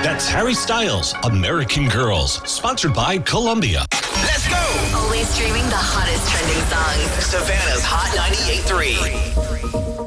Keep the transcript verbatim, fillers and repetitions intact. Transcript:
That's Harry Styles, American Girls, sponsored by Columbia. Let's go! Always streaming the hottest trending songs. Savannah's Hot ninety-eight point three.